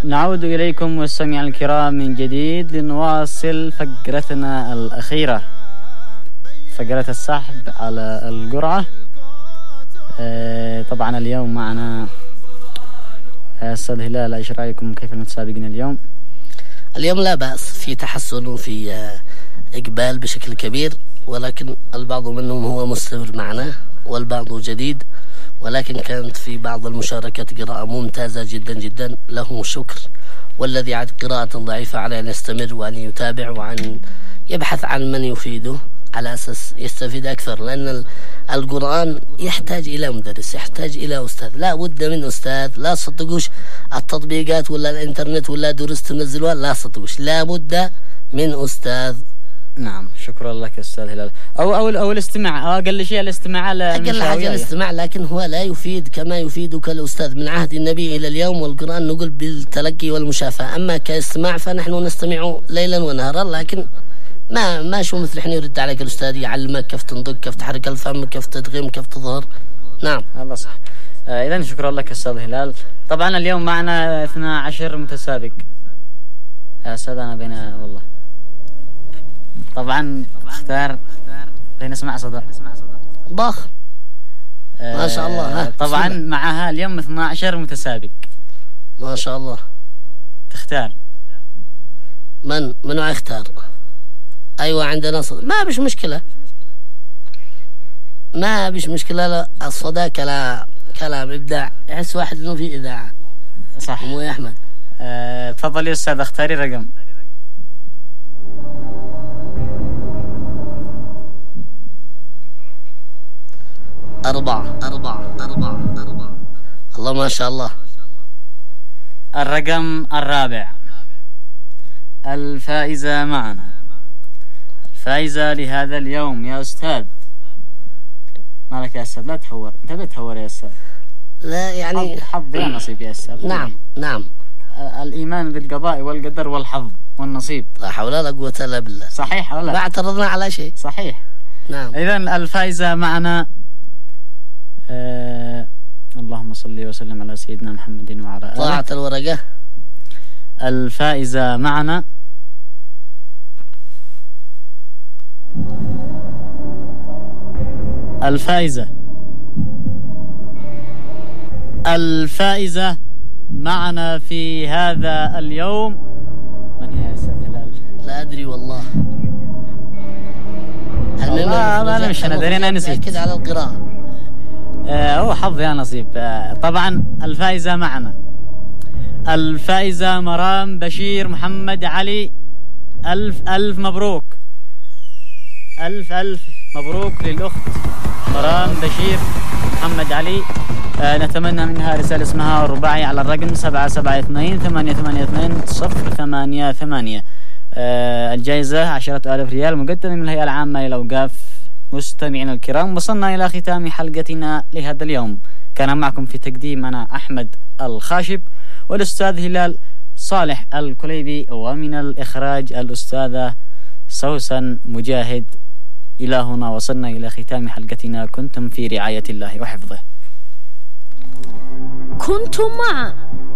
نعود إليكم مستمعينا الكرام من جديد لنواصل فقرتنا الأخيرة، فقرة السحب على القرعة. طبعا اليوم معنا أستاذ هلال، إيش رأيكم كيف المتسابقين اليوم؟ اليوم لا بأس، في تحسن وفي إقبال بشكل كبير، ولكن البعض منهم هو مستمر معنا والبعض جديد، ولكن كانت في بعض المشاركات قراءة ممتازة جدا جدا، له شكر. والذي عاد قراءة ضعيفة على أن يستمر وأن يتابع وأن يبحث عن من يفيده على أساس يستفيد أكثر، لأن القرآن يحتاج إلى مدرس، يحتاج إلى أستاذ، لا بد من أستاذ. لا صدقوش التطبيقات ولا الإنترنت ولا دروس تنزلوها، لا صدقوش، لا بد من أستاذ. نعم، شكرا لك أستاذ هلال. أو الاستماع، أقل شيء الاستماع، أقل حاجة الاستماع، لكن هو لا يفيد كما يفيدك الأستاذ من عهد النبي إلى اليوم، والقرآن نقول بالتلقي والمشافهة. أما كاستماع فنحن نستمع ليلا ونهارا، لكن ما شو مثل حين يرد عليك الأستاذ يعلمك كيف تنطق، كيف تحرك الفم، كيف تدغم، كيف تظهر. نعم، هذا صح. إذن شكرا لك أستاذ هلال. طبعا اليوم معنا 12 متسابق يا أستاذ. أنا بين والله طبعا اختار بين اسمع صدى ضخم ما شاء الله. طبعا معها اليوم 12 متسابق ما شاء الله. تختار منو اختار؟ ايوه عندنا صدى، ما بش مشكلة، ما بش مشكلة. لا الصدى كلام ابداع، يحس واحد انه في اذاعة. صح مو يا احمد؟ تفضل يا استاذ، اختاري رقم. 4. الله ما شاء الله. الرقم الرابع، الفائزة معنا، الفائزة لهذا اليوم يا أستاذ. مالك يا أستاذ؟ لا تهور، أنت بتهور يا أستاذ. لا يعني حظ يا نصيب يا أستاذ. نعم الإيمان بالقضاء والقدر والحظ والنصيب. لا حول ولا قوة إلا بالله. صحيح ولا؟ ما اعترضنا على شيء. صحيح. نعم. إذن الفائزة معنا اللهم صل وسلم على سيدنا محمد وعلى آله. طاعة الورقة. الفائزة معنا الفائزة معنا في هذا اليوم من هي يا أستاذ هلال؟ لا أدري والله. أنا مش أنا دري، أنا نسيت. أكد على القراءة. هو حظ يا نصيب. طبعا الفائزة معنا، الفائزة مرام بشير محمد علي. ألف مبروك، ألف مبروك للأخت مرام بشير محمد علي. نتمنى منها رسالة اسمها الرباعي على الرقم 772-882-088. الجائزة 10,000 ريال مقدمة من الهيئة العامة للأوقاف. مستمعينا الكرام، وصلنا إلى ختام حلقتنا لهذا اليوم. كان معكم في تقديم أنا أحمد الخاشب، والأستاذ هلال صالح الكليبي، ومن الإخراج الأستاذة سوسن مجاهد. إلى هنا وصلنا إلى ختام حلقتنا. كنتم في رعاية الله وحفظه. كنتم مع